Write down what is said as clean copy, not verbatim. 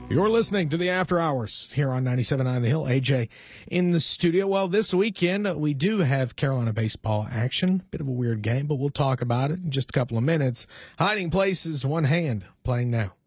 You're listening to the After Hours here on 97.9 The Hill. AJ in the studio. Well, this weekend we do have Carolina baseball action. Bit of a weird game, but we'll talk about it in just a couple of minutes. Hiding Place is one hand playing now.